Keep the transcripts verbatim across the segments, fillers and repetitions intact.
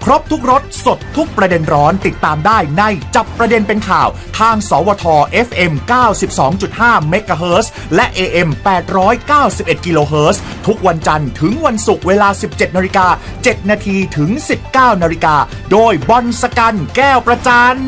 ครบทุกรสสดทุกประเด็นร้อนติดตามได้ในจับประเด็นเป็นข่าวทางสวท เอฟ เอ็ม เก้าสิบสองจุดห้า เมกะเฮิรตซ์และ เอ เอ็ม แปดร้อยเก้าสิบเอ็ด กิโลเฮิรตซ์ทุกวันจันทร์ถึงวันศุกร์เวลา สิบเจ็ดนาฬิกาเจ็ดนาทีถึง สิบเก้านาฬิกาโดยบอลสกันแก้วประจัน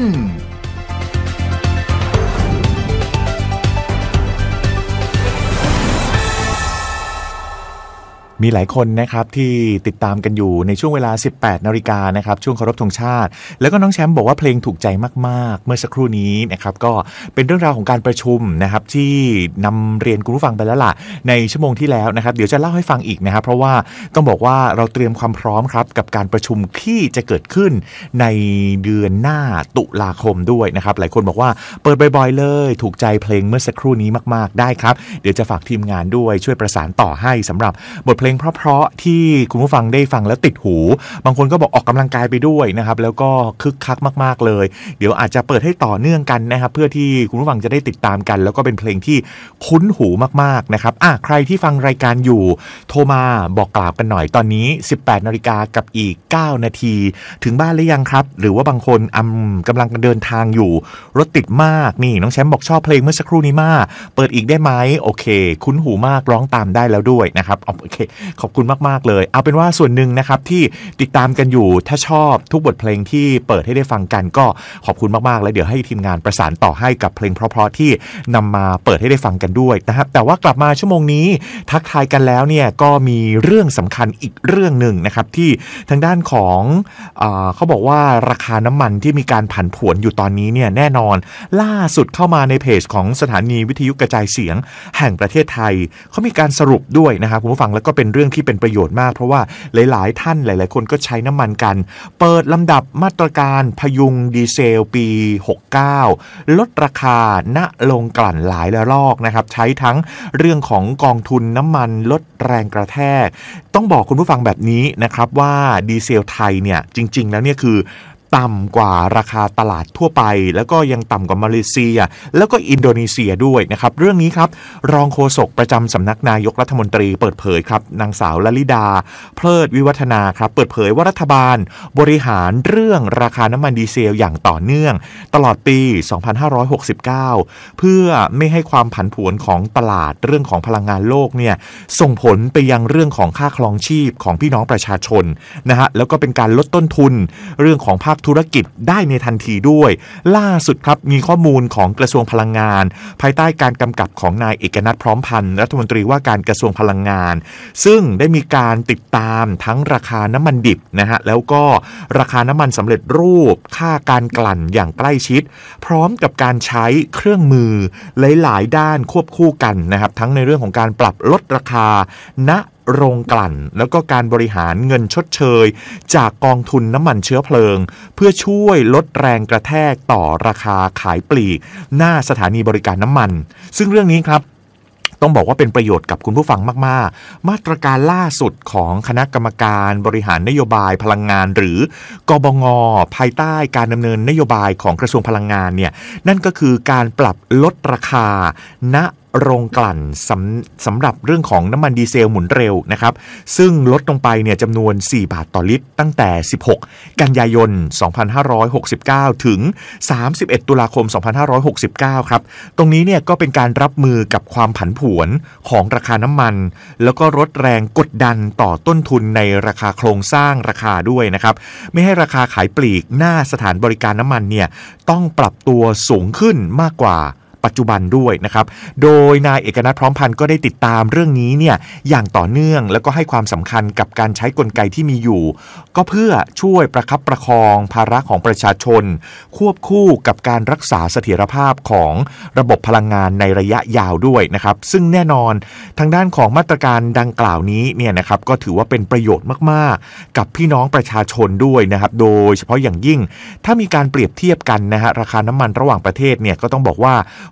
มีหลายคนนะครับที่ติดตามกันอยู่ในช่วงเวลา สิบแปดนาฬิกานะครับช่วงเคารพธงชาติแล้วก็น้องแชมป์บอกว่าเพลงถูกใจมากๆเมื่อสักครู่นี้นะครับก็เป็นเรื่องราวของการประชุมนะครับที่นำเรียนคุณผู้ฟังไปแล้วล่ะในชั่วโมงที่แล้วนะครับเดี๋ยวจะเล่าให้ฟังอีกนะครับเพราะว่าต้องบอกว่าเราเตรียมความพร้อมครับกับการประชุมที่จะเกิดขึ้นในเดือนหน้าตุลาคมด้วยนะครับหลายคนบอกว่าเปิดบ่อยๆเลยถูกใจเพลงเมื่อสักครู่นี้มากๆได้ครับเดี๋ยวจะฝากทีมงานด้วยช่วยประสานต่อให้สำหรับบทเพลงเพราะๆที่คุณผู้ฟังได้ฟังแล้วติดหูบางคนก็บอกออกกำลังกายไปด้วยนะครับแล้วก็คึกคักมากๆเลยเดี๋ยวอาจจะเปิดให้ต่อเนื่องกันนะครับเพื่อที่คุณผู้ฟังจะได้ติดตามกันแล้วก็เป็นเพลงที่คุ้นหูมากๆนะครับอ่ะใครที่ฟังรายการอยู่โทรมาบอกกล่าวกันหน่อยตอนนี้ สิบแปดนาฬิกากับอีกเก้านาทีถึงบ้านหรือยังครับหรือว่าบางคนอำกำลังเดินทางอยู่รถติดมากนี่น้องแชมป์บอกชอบเพลงเมื่อสักครู่นี้มากเปิดอีกได้ไหมโอเคคุ้นหูมากร้องตามได้แล้วด้วยนะครับโอเคขอบคุณมากๆเลยเอาเป็นว่าส่วนหนึ่งนะครับที่ติดตามกันอยู่ถ้าชอบทุกบทเพลงที่เปิดให้ได้ฟังกันก็ขอบคุณมากๆแล้วเดี๋ยวให้ทีมงานประสานต่อให้กับเพลงเพราะๆที่นำมาเปิดให้ได้ฟังกันด้วยนะครับแต่ว่ากลับมาชั่วโมงนี้ทักทายกันแล้วเนี่ยก็มีเรื่องสำคัญอีกเรื่องหนึ่งนะครับที่ทางด้านของเอ่อเขาบอกว่าราคาน้ำมันที่มีการผันผวนอยู่ตอนนี้เนี่ยแน่นอนล่าสุดเข้ามาในเพจของสถานีวิทยุกระจายเสียงแห่งประเทศไทยเขามีการสรุปด้วยนะครับคุณผู้ฟังแล้วก็เป็นเรื่องที่เป็นประโยชน์มากเพราะว่าหลายๆท่านหลายๆคนก็ใช้น้ำมันกันเปิดลำดับมาตรการพยุงดีเซลปีหกสิบเก้าลดราคาณลงกลั่นหลายระลอกนะครับใช้ทั้งเรื่องของกองทุนน้ำมันลดแรงกระแทกต้องบอกคุณผู้ฟังแบบนี้นะครับว่าดีเซลไทยเนี่ยจริงๆแล้วเนี่ยคือต่ำกว่าราคาตลาดทั่วไปแล้วก็ยังต่ำกว่ามาเลเซียแล้วก็อินโดนีเซียด้วยนะครับเรื่องนี้ครับรองโฆษกประจำสำนักนายกรัฐมนตรีเปิดเผยครับนางสาวลลิดาเพลิดวิวัฒนาครับเปิดเผยว่ารัฐบาลบริหารเรื่องราคาน้ำมันดีเซลอย่างต่อเนื่องตลอดปีสองพันห้าร้อยหกสิบเก้าเพื่อไม่ให้ความผันผวนของตลาดเรื่องของพลังงานโลกเนี่ยส่งผลไปยังเรื่องของค่าครองชีพของพี่น้องประชาชนนะฮะแล้วก็เป็นการลดต้นทุนเรื่องของภาคธุรกิจได้ในทันทีด้วยล่าสุดครับมีข้อมูลของกระทรวงพลังงานภายใต้การกำกับของนายเอกนัทพร้อมพันธ์รัฐมนตรีว่าการกระทรวงพลังงานซึ่งได้มีการติดตามทั้งราคาน้ำมันดิบนะฮะแล้วก็ราคาน้ำมันสำเร็จรูปค่าการกลั่นอย่างใกล้ชิดพร้อมกับการใช้เครื่องมือหลายๆด้านควบคู่กันนะครับทั้งในเรื่องของการปรับลดราคาณโรงกลั่นแล้วก็การบริหารเงินชดเชยจากกองทุนน้ำมันเชื้อเพลิงเพื่อช่วยลดแรงกระแทกต่อราคาขายปลีกหน้าสถานีบริการน้ำมันซึ่งเรื่องนี้ครับต้องบอกว่าเป็นประโยชน์กับคุณผู้ฟังมากๆมาตรการล่าสุดของคณะกรรมการบริหารนโยบายพลังงานหรือกบง.ภายใต้การดำเนินนโยบายของกระทรวงพลังงานเนี่ยนั่นก็คือการปรับลดราคาณโรงกลั่นสำสำหรับเรื่องของน้ำมันดีเซลหมุนเร็วนะครับซึ่งลดลงไปเนี่ยจำนวนสี่บาทต่อลิตรตั้งแต่สิบหกกันยายนสองพันห้าร้อยหกสิบเก้าถึงสามสิบเอ็ดตุลาคมสองพันห้าร้อยหกสิบเก้าครับตรงนี้เนี่ยก็เป็นการรับมือกับความผันผวนของราคาน้ำมันแล้วก็ลดแรงกดดันต่อต้นทุนในราคาโครงสร้างราคาด้วยนะครับไม่ให้ราคาขายปลีกหน้าสถานบริการน้ำมันเนี่ยต้องปรับตัวสูงขึ้นมากกว่าปัจจุบันด้วยนะครับโดยนายเอกนัทพร้อมพันธ์ก็ได้ติดตามเรื่องนี้เนี่ยอย่างต่อเนื่องแล้วก็ให้ความสำคัญกับการใช้กลไกที่มีอยู่ก็เพื่อช่วยประคับประคองภาระของประชาชนควบคู่กับการรักษาเสถียรภาพของระบบพลังงานในระยะยาวด้วยนะครับซึ่งแน่นอนทางด้านของมาตรการดังกล่าวนี้เนี่ยนะครับก็ถือว่าเป็นประโยชน์มากๆกับพี่น้องประชาชนด้วยนะครับโดยเฉพาะอย่างยิ่งถ้ามีการเปรียบเทียบกันนะฮะราคาน้ำมันระหว่างประเทศเนี่ยก็ต้องบอกว่า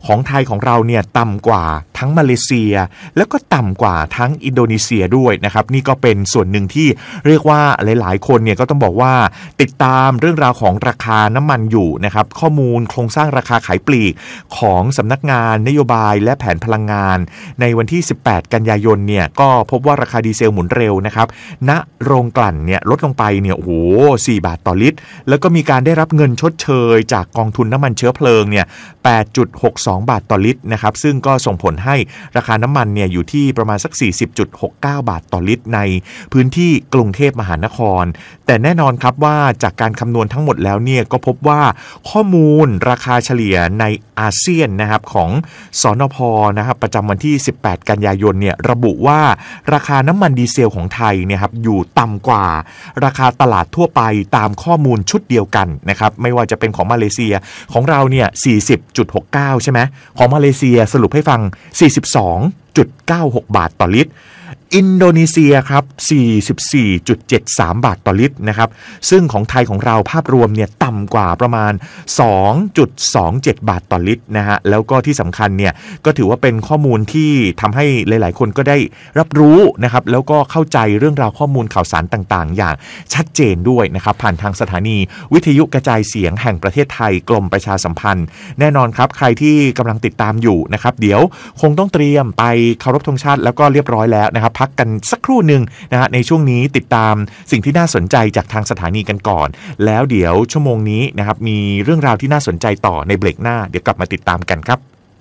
ของไทยของเราเนี่ยต่ำกว่าทั้งมาเลเซียแล้วก็ต่ำกว่าทั้งอินโดนีเซียด้วยนะครับนี่ก็เป็นส่วนหนึ่งที่เรียกว่าหลายๆคนเนี่ยก็ต้องบอกว่าติดตามเรื่องราวของราคาน้ำมันอยู่นะครับข้อมูลโครงสร้างราคาขายปลีกของสำนักงานนโยบายและแผนพลังงานในวันที่สิบแปดกันยายนเนี่ยก็พบว่าราคาดีเซลหมุนเร็วนะครับณโรงกลั่นเนี่ยลดลงไปเนี่ยโอ้โหสี่บาทต่อลิตรแล้วก็มีการได้รับเงินชดเชยจากกองทุนน้ำมันเชื้อเพลิงเนี่ย แปดจุดหกสอง บาทต่อลิตรนะครับซึ่งก็ส่งผลให้ราคาน้ำมันเนี่ยอยู่ที่ประมาณสัก สี่สิบจุดหกเก้า บาทต่อลิตรในพื้นที่กรุงเทพมหานครแต่แน่นอนครับว่าจากการคำนวณทั้งหมดแล้วเนี่ยก็พบว่าข้อมูลราคาเฉลี่ยในอาเซียนนะครับของสนพ.นะครับประจำวันที่สิบแปดกันยายนเนี่ยระบุว่าราคาน้ำมันดีเซลของไทยเนี่ยครับอยู่ต่ำกว่าราคาตลาดทั่วไปตามข้อมูลชุดเดียวกันนะครับไม่ว่าจะเป็นของมาเลเซียของเราเนี่ย สี่สิบจุดหกเก้า ใช่ไหมของมาเลเซียสรุปให้ฟัง สี่สิบสองจุดเก้าหก บาทต่อลิตรอินโดนีเซียครับ สี่สิบสี่จุดเจ็ดสาม บาทต่อลิตรนะครับซึ่งของไทยของเราภาพรวมเนี่ยต่ำกว่าประมาณ สองจุดสองเจ็ด บาทต่อลิตรนะฮะแล้วก็ที่สำคัญเนี่ยก็ถือว่าเป็นข้อมูลที่ทำให้หลายๆคนก็ได้รับรู้นะครับแล้วก็เข้าใจเรื่องราวข้อมูลข่าวสารต่างๆอย่างชัดเจนด้วยนะครับผ่านทางสถานีวิทยุกระจายเสียงแห่งประเทศไทยกรมประชาสัมพันธ์แน่นอนครับใครที่กำลังติดตามอยู่นะครับเดี๋ยวคงต้องเตรียมไปเคารพธงชาติแล้วก็เรียบร้อยแล้วนะครับพักกันสักครู่หนึ่งนะฮะในช่วงนี้ติดตามสิ่งที่น่าสนใจจากทางสถานีกันก่อนแล้วเดี๋ยวชั่วโมงนี้นะครับมีเรื่องราวที่น่าสนใจต่อในเบรกหน้าเดี๋ยวกลับมาติดตามกันครับ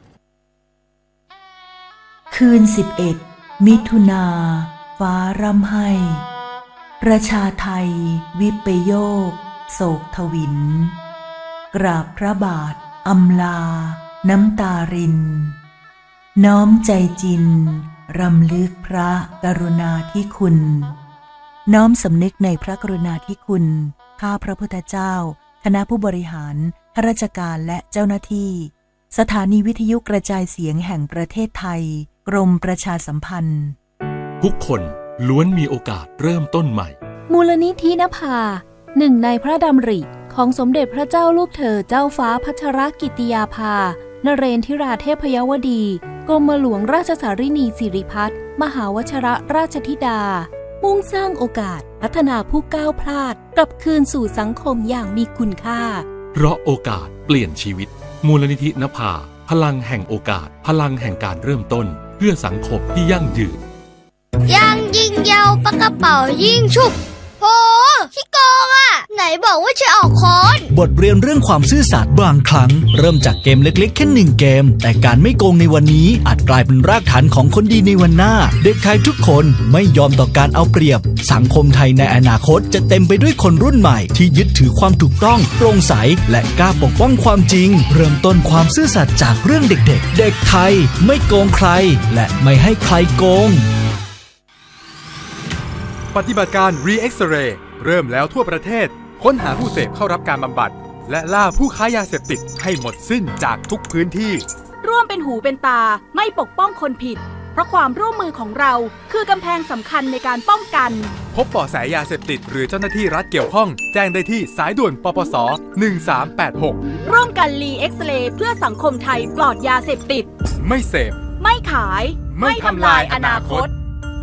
คืนสิบเอ็ดมิถุนาฟ้าร่ำไห้ประชาไทยวิปโยคโศกทวินกราบพระบาทอำลาน้ำตารินน้อมใจจินรำลึกพระกรุณาธิคุณน้อมสำนึกในพระกรุณาธิคุณข้าพระพุทธเจ้าคณะผู้บริหารข้าราชการและเจ้าหน้าที่สถานีวิทยุกระจายเสียงแห่งประเทศไทยกรมประชาสัมพันธ์ทุกคนล้วนมีโอกาสเริ่มต้นใหม่มูลนิธินภาหนึ่งในพระดำริของสมเด็จพระเจ้าลูกเธอเจ้าฟ้าพัชรกิติยาภานเรนทิราเทพยวดีกรมหลวงราชสารินีสิริพัฒน์มหาวชิรราชธิดามุ่งสร้างโอกาสพัฒนาผู้ก้าวพลาดกลับคืนสู่สังคมอย่างมีคุณค่าเพราะโอกาสเปลี่ยนชีวิตมูลนิธินภาพลังแห่งโอกาสพลังแห่งการเริ่มต้นเพื่อสังคมที่ยั่งยืนยังยิงยาวปากกระเป๋ายิงฉุบโหขี้โกงอ่ะไหนบอกว่าจะออกค้อนบทเรียนเรื่องความซื่อสัตย์บางครั้งเริ่มจากเกมเล็กๆแค่หนึ่งเกมแต่การไม่โกงในวันนี้อาจกลายเป็นรากฐานของคนดีในวันหน้าเด็กไทยทุกคนไม่ยอมต่อการเอาเปรียบสังคมไทยในอนาคตจะเต็มไปด้วยคนรุ่นใหม่ที่ยึดถือความถูกต้องโปร่งใสและกล้าปกป้องความจริงเริ่มต้นความซื่อสัตย์จากเรื่องเด็กๆเด็กไทยไม่โกงใครและไม่ให้ใครโกงปฏิบัติการ Re-X-Ray เริ่มแล้วทั่วประเทศค้นหาผู้เสพเข้ารับการบำบัดและล่าผู้ค้ายาเสพติดให้หมดสิ้นจากทุกพื้นที่ร่วมเป็นหูเป็นตาไม่ปกป้องคนผิดเพราะความร่วมมือของเราคือกำแพงสำคัญในการป้องกันพบเบาะแสยาเสพติดหรือเจ้าหน้าที่รัฐเกี่ยวข้องแจ้งได้ที่สายด่วนปปสหนึ่งสามแปดหกร่วมกัน Re-X-Ray เพื่อสังคมไทยปลอดยาเสพติดไม่เสพไม่ขายไม่ทำลายอนาคต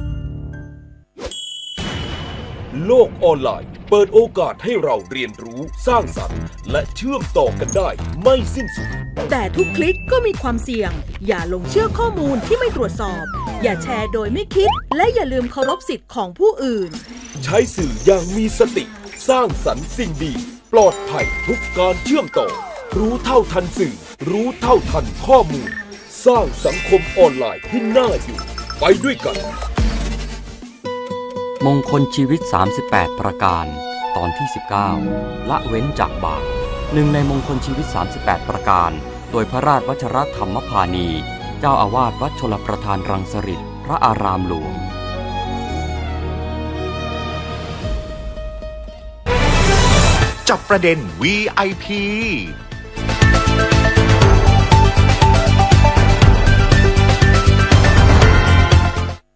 โลกออนไลน์เปิดโอกาสให้เราเรียนรู้สร้างสรรค์และเชื่อมต่อกันได้ไม่สิ้นสุดแต่ทุกคลิกก็มีความเสี่ยงอย่าลงเชื่อข้อมูลที่ไม่ตรวจสอบอย่าแชร์โดยไม่คิดและอย่าลืมเคารพสิทธิ์ของผู้อื่นใช้สื่ออย่างมีสติสร้างสรรค์สิ่งดีปลอดภัยทุกการเชื่อมต่อรู้เท่าทันสื่อรู้เท่าทันข้อมูลสร้างสังคมออนไลน์ที่น่าอยู่ไปด้วยกันมงคลชีวิตสามสิบแปดประการตอนที่สิบเก้าละเว้นจากบาปหนึ่งในมงคลชีวิตสามสิบแปดประการโดยพระราชวชรธรรมพานีเจ้าอาวาสวัดชลประทานรังสฤษฎ์พระอารามหลวงจับประเด็น วี ไอ พีก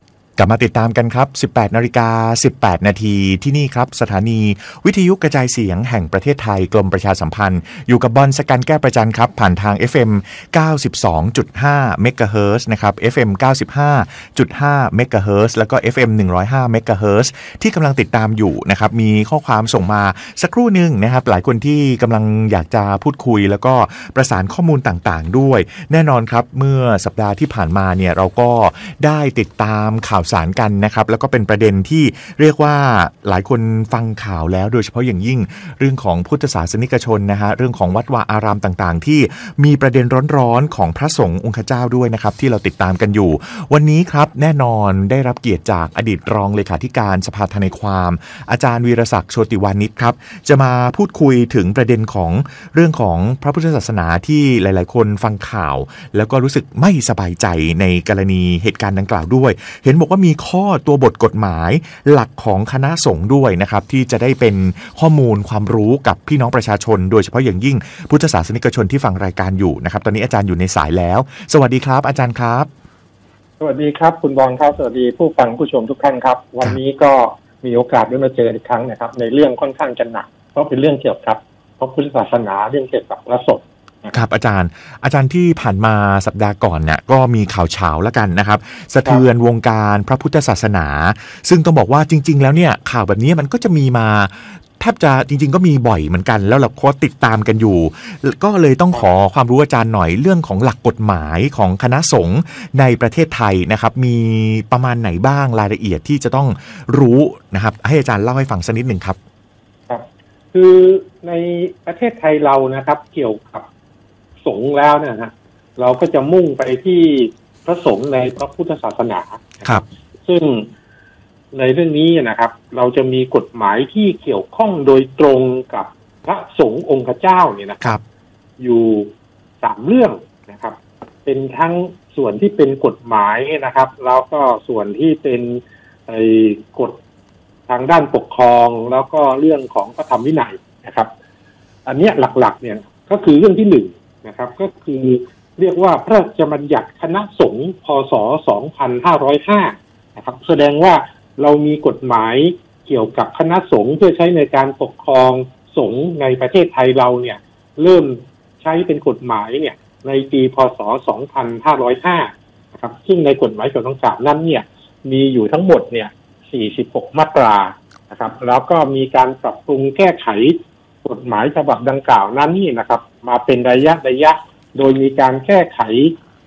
ลับมาติดตามกันครับ สิบแปดนาฬิกาสิบแปดนาทีที่นี่ครับสถานีวิทยุกระจายเสียงแห่งประเทศไทยกรมประชาสัมพันธ์อยู่กับบอลสกันแก้วประจันครับผ่านทาง เอฟ เอ็ม เก้าสิบสองจุดห้า เมกะเฮิรตซ์นะครับ เอฟ เอ็ม เก้าสิบห้าจุดห้า เมกะเฮิรตซ์แล้วก็ เอฟ เอ็ม หนึ่งร้อยห้า เมกะเฮิรตซ์ที่กำลังติดตามอยู่นะครับมีข้อความส่งมาสักครู่นึงนะครับหลายคนที่กำลังอยากจะพูดคุยแล้วก็ประสานข้อมูลต่างๆด้วยแน่นอนครับเมื่อสัปดาห์ที่ผ่านมาเนี่ยเราก็ได้ติดตามข่าวสารกันนะครับแล้วก็เป็นประเด็นที่เรียกว่าหลายคนฟังข่าวแล้วโดยเฉพาะอย่างยิ่งเรื่องของพุทธศาสนิกชนนะฮะเรื่องของวัดวาอารามต่างๆที่มีประเด็นร้อนๆของพระสงฆ์องค์เจ้าด้วยนะครับที่เราติดตามกันอยู่วันนี้ครับแน่นอนได้รับเกียรติจากอดีตรองเลขาธิการสภาทนายความอาจารย์วีรศักดิ์โชติวานิชครับจะมาพูดคุยถึงประเด็นของเรื่องของพระพุทธศาสนาที่หลายๆคนฟังข่าวแล้วก็รู้สึกไม่สบายใจในกรณีเหตุการณ์ดังกล่าวด้วยเห็นบอกว่ามีข้อตัวบทกฎหมายหลักของคณะสงฆ์ด้วยนะครับที่จะได้เป็นข้อมูลความรู้กับพี่น้องประชาชนโดยเฉพาะอย่างยิ่งพุทธศาสนิกชนที่ฟังรายการอยู่นะครับตอนนี้อาจารย์อยู่ในสายแล้วสวัสดีครับอาจารย์ครับสวัสดีครับคุณบอลครับสวัสดีผู้ฟังผู้ชมทุกท่านครับวันนี้ก็มีโอกาสได้มาเจออีกครั้งนะครับในเรื่องค่อนข้างจะหนักเพราะเป็นเรื่องเกี่ยวกับพระพุทธศาสนาเรื่องเกี่ยวกับพระสงฆ์ครับอาจารย์อาจารย์ที่ผ่านมาสัปดาห์ก่อนเนี่ยก็มีข่าวเฉาแล้วกันนะครับสะเทือนวงการพระพุทธศาสนาซึ่งต้องบอกว่าจริงๆแล้วเนี่ยข่าวแบบนี้มันก็จะมีมาแทบจะจริงๆก็มีบ่อยเหมือนกันแล้วเราก็ติดตามกันอยู่ก็เลยต้องขอความรู้อาจารย์หน่อยเรื่องของหลักกฎหมายของคณะสงฆ์ในประเทศไทยนะครับมีประมาณไหนบ้างรายละเอียดที่จะต้องรู้นะครับให้อาจารย์เล่าให้ฟังสักนิดหนึ่งครับครับคือในประเทศไทยเรานะครับเกี่ยวกับสงฆ์แล้วเนี่ยนะเราก็จะมุ่งไปที่พระสงฆ์ในพระพุทธศาสนาครับซึ่งในเรื่องนี้นะครับเราจะมีกฎหมายที่เกี่ยวข้องโดยตรงกับพระสงฆ์องค์เจ้าเนี่ยนะครับอยู่สามเรื่องนะครับเป็นทั้งส่วนที่เป็นกฎหมายนะครับแล้วก็ส่วนที่เป็นไอ้กฎทางด้านปกครองแล้วก็เรื่องของพระธรรมวินัยนะครับอันนี้หลักๆเนี่ยก็คือเรื่องที่หนึ่งนะครับก็คือเรียกว่าพระราชบัญญัติคณะสงฆ์พ.ศ. สองพันห้าร้อยห้านะครับแสดงว่าเรามีกฎหมายเกี่ยวกับคณะสงฆ์เพื่อใช้ในการปกครองสงฆ์ในประเทศไทยเราเนี่ยเริ่มใช้เป็นกฎหมายเนี่ยในปีพ.ศ. สองพันห้าร้อยห้านะครับซึ่งในกฎหมายฉบับดังกล่าวนั้นเนี่ยมีอยู่ทั้งหมดเนี่ยสี่สิบหกมาตรานะครับแล้วก็มีการปรับปรุงแก้ไขกฎหมายฉบับดังกล่าวนั้นนี่นะครับมาเป็นระยะระยะโดยมีการแก้ไข